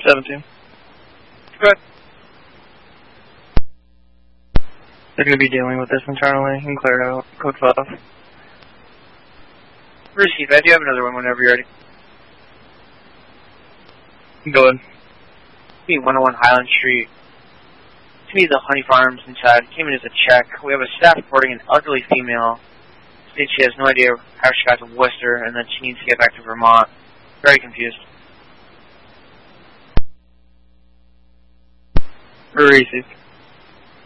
17. Good. They're going to be dealing with this internally and clear it out. Code 5. Receive. I do have another one whenever you're ready. Go ahead. 101 Highland Street. To me, the Honey Farms inside came in as a check. We have a staff reporting an elderly female. States she has no idea how she got to Worcester and that she needs to get back to Vermont. Very confused. Receive.